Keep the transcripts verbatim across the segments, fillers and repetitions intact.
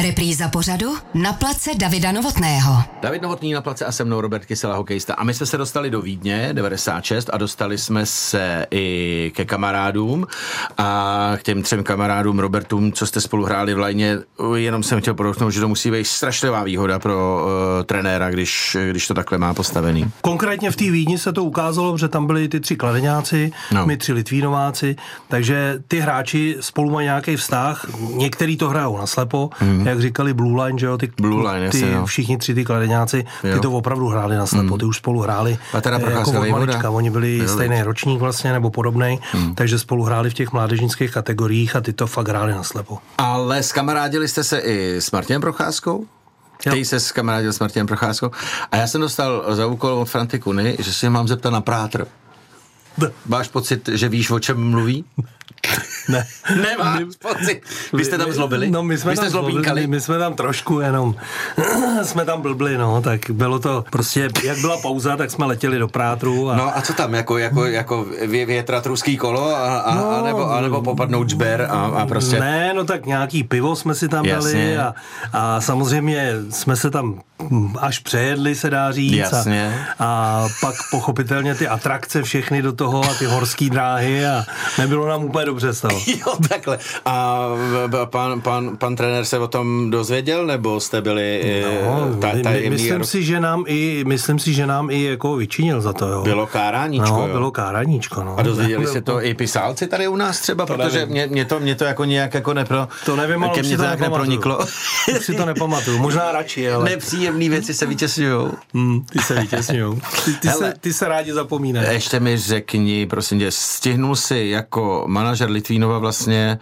Repríza pořadu Na place Davida Novotného. David Novotný na place a se mnou Robert Kysela, hokejista. A my jsme se dostali do Vídně devadesát šest a dostali jsme se i ke kamarádům a k těm třem kamarádům Robertům, co jste spolu hráli v lajně. Jenom jsem chtěl podotknout, že to musí být strašlivá výhoda pro uh, trenéra, když, když to takhle má postavený. Konkrétně v té Vídni se to ukázalo, že tam byli ty tři Kladeňáci, no. my tři Litvínováci, takže ty hráči spolu mají nějaký vztah, některý to hrajou naslepo, mm. jak říkali Blue Line, že jo, ty, Blue Line, ty jasně, no. všichni tři ty Kladeňáci, ty jo. to opravdu hráli naslepo, mm. ty už spolu hráli jako od malička, oni byli jo, stejný ročník vlastně, nebo podobnej, mm. takže spolu hráli v těch mládežnických kategoriích a ty to fakt hráli naslepo. Ale skamarádili jste se i s Martinem Procházkou? Který se skamarádil s Martinem Procházkou. A já jsem dostal za úkol od Franty Kuny, že si mám zeptat na Prátr. Máš pocit, že víš, o čem mluví? Ne. Nemáš pocit. Vy jste tam zlobili? No, my jsme Vy jste tam zlobíkali? My jsme tam trošku jenom jsme tam blbli, no, tak bylo to prostě, jak byla pauza, tak jsme letěli do Prátru. A... No a co tam, jako, jako, jako vě, větrat ruský kolo a, a, no, a, nebo, a nebo popadnout žber a, a prostě... Ne, no tak nějaký pivo jsme si tam Jasně. dali a, a samozřejmě jsme se tam až přejedli, se dá říct. Jasně. A, a pak pochopitelně ty atrakce všechny do toho a ty horský dráhy a nebylo nám úplně dobře z toho. Jo, takhle. A pan, pan, pan trenér se o tom dozvěděl, nebo jste byli no, ta, ta my, myslím jemný... si, že nám i myslím si, že nám i jako vyčinil za to, jo. Bylo káráníčko, no, jo. bylo káráníčko, no. A dozvěděli se to i pisálci tady u nás třeba, to protože mě, mě, to, mě to jako nějak jako nepro... To nevím, ale ke mně to nějak neproniklo. Už si to nepamatuju, možná radši, ale... Nepříjemný věci se vytěsňujou. Hmm, ty se vytěsňujou. Ty, ty, se, ty se rádi zapomínají. Ještě mi řekni, prosím tě, stihnul si jako manažer Litvínova vlastně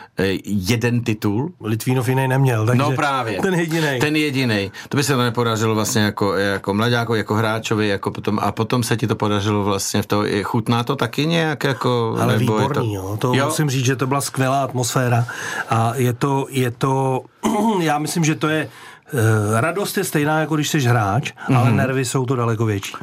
jeden titul. Litvínov jiný neměl, takže no právě. ten jedinej. Ten jedinej. To by se to nepodařilo vlastně jako, jako mlaďákovi, jako hráčovi, jako potom, a potom se ti to podařilo vlastně v to, chutná to taky nějak jako... Ale nebo výborný, je to, jo. To jo? musím říct, že to byla skvělá atmosféra a je to, je to, já myslím, že to je, uh, radost je stejná, jako když jsi hráč, mm-hmm. ale nervy jsou to daleko větší.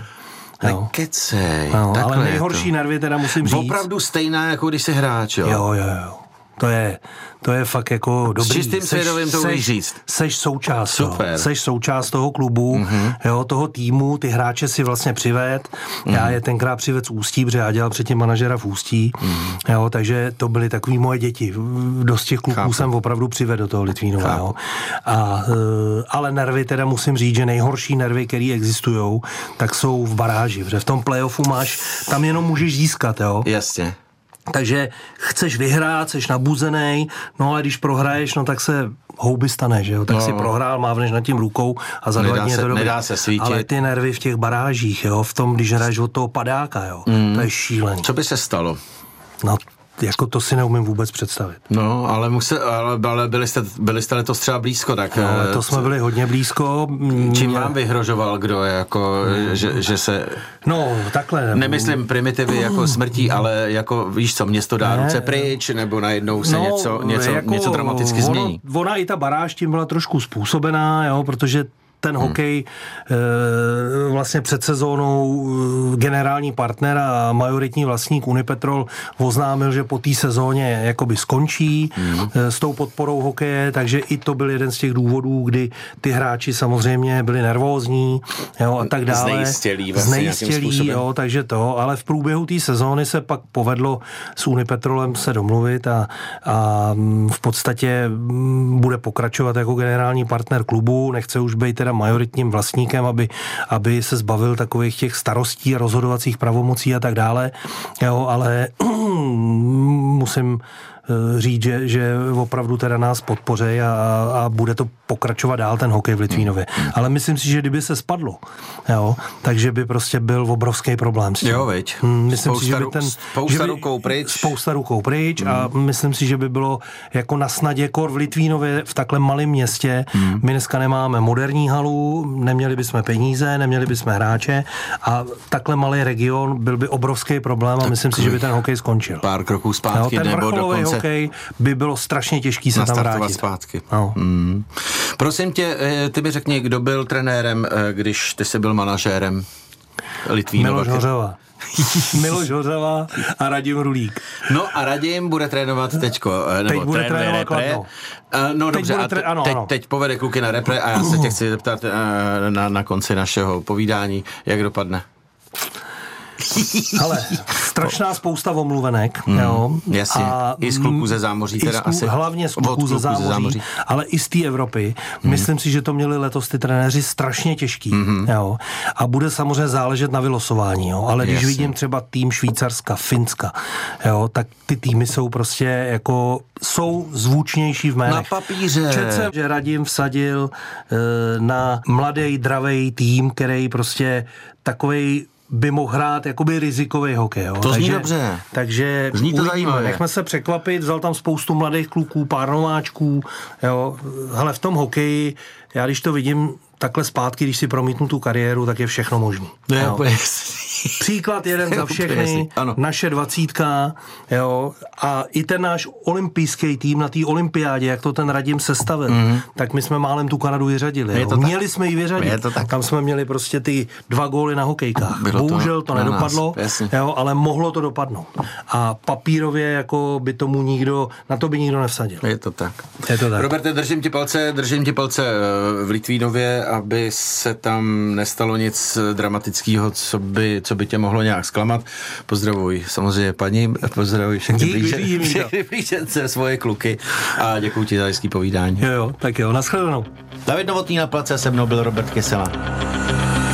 Nekecej. No, ale nejhorší nervy teda musím říct. Opravdu stejná, jako když jsi hráč, jo? Jo, jo, jo. To je, to je fakt jako dobrý. S čistým svědomím to umíš říct. Seš součást, super. Seš součást toho klubu, mm-hmm. jo, toho týmu, ty hráče si vlastně přived. Mm-hmm. Já je tenkrát přived z Ústí, protože já dělal předtím manažera v Ústí, mm-hmm. jo, takže to byly takový moje děti. Dost těch kluků Chápu. jsem opravdu přivedl do toho Litvínova, jo. A, ale nervy teda musím říct, že nejhorší nervy, které existujou, tak jsou v baráži, protože v tom playoffu máš, tam jenom můžeš získat, jo. Jasně. Takže chceš vyhrát, jsi nabuzenej, no ale když prohraješ, no tak se houby stane, že jo, tak no. si prohrál, mávneš nad tím rukou a za dva dny je to dobrý. Nedá se svítit. Ale ty nervy v těch barážích, jo, v tom, když hraješ od toho padáka, jo, mm. to je šílený. Co by se stalo? No, jako to si neumím vůbec představit. No, ale, musel, ale, ale byli, jste, byli jste letos třeba blízko, tak... No, letos jsme byli hodně blízko. Čím mě... vám vyhrožoval, kdo je, jako, mm. že, že se... No, takhle. Nemyslím primitivy jako smrtí, ale jako, víš co, město dá ne. ruce pryč, nebo najednou se no, něco, něco, jako, něco dramaticky ono, změní. Ona i ta baráž tím byla trošku způsobená, jo, protože ten hokej hmm. vlastně před sezónou generální partner a majoritní vlastník Unipetrol oznámil, že po té sezóně jakoby skončí hmm. s tou podporou hokeje, takže i to byl jeden z těch důvodů, kdy ty hráči samozřejmě byli nervózní, jo, a tak dále. Znejistělí vlastně Znejistělí, jo, takže to, ale v průběhu té sezóny se pak povedlo s Unipetrolem se domluvit a, a v podstatě bude pokračovat jako generální partner klubu, nechce už být teda majoritním vlastníkem, aby, aby se zbavil takových těch starostí a rozhodovacích pravomocí a tak dále. Jo, ale musím říct, že, že opravdu teda nás podpoří a, a bude to pokračovat dál ten hokej v Litvínově. Ale myslím si, že kdyby se spadlo, jo, takže by prostě byl obrovský problém s tím. Jo, veď. Myslím spousta, si, že by ten... Spousta rukou pryč. Spousta rukou pryč hmm. a myslím si, že by bylo jako na snadě kor v Litvínově v takhle malém městě. Hmm. My dneska nemáme moderní halu, neměli bychom peníze, neměli bychom hráče a takhle malý region byl by obrovský problém a tak myslím si, že by ten hokej skončil. Pár kroků zpátky, jo, ten nebo dokonce... hokej by bylo strašně těžký se tam vrátit. Zpátky. No. Mm. Prosím tě, ty mi řekni, kdo byl trenérem, když ty jsi byl manažérem Litvínova? Miloš Hořava. Miloš Hořava a Radim Rulík. No a Radim bude trénovat teďko, nebo teď bude trénovat repre. Kladno. Uh, no teď dobře, a tré... ano, teď, ano. teď povede kluky na repre a já se tě chci zeptat uh, na, na konci našeho povídání, jak dopadne. Ale strašná spousta omluvenek, mm, jo. Jasně, a i z kluků ze zámoří teda sklu, asi. Hlavně z kluků ze zámoří, ze zámoří, ale i z té Evropy. Mm. Myslím si, že to měli letos ty trenéři strašně těžký, mm-hmm. jo. A bude samozřejmě záležet na vylosování, jo. Ale když Jasně. vidím třeba tým Švýcarska, Finska, jo, tak ty týmy jsou prostě jako, jsou zvučnější v jménech. Na papíře. Přece, že Radim vsadil e, na mladý, dravej tým, který prostě takovej by mohl hrát jakoby rizikový hokej. Jo. To takže, zní dobře. Takže zní to uvidíme, zajímavě. nechme se překvapit, vzal tam spoustu mladých kluků, pár nováčků. Jo. Hele, v tom hokeji, já když to vidím takhle zpátky, když si promítnu tu kariéru, tak je všechno možné. Příklad jeden za všechny, naše dvacítka, jo, a i ten náš olympijský tým na té olympiádě, jak to ten Radim sestavil, mm. tak my jsme málem tu Kanadu vyřadili. Měli jsme ji vyřadit. Tam jsme měli prostě ty dva góly na hokejkách. Bylo Bohužel to, to nedopadlo, jo, ale mohlo to dopadnout. A papírově jako by tomu nikdo, na to by nikdo nevsadil. Je to tak. Je to tak. Roberte, držím ti palce, držím ti palce v Litvínově, aby se tam nestalo nic dramatického, co by, co by tě mohlo nějak zklamat. Pozdravuj samozřejmě paní, pozdravuj všechny blíže, všechny blížence, svoje kluky a děkuji ti za hezký povídání. Jo, jo, tak jo, nashledanou. David Novotný na place, se mnou byl Robert Kysela.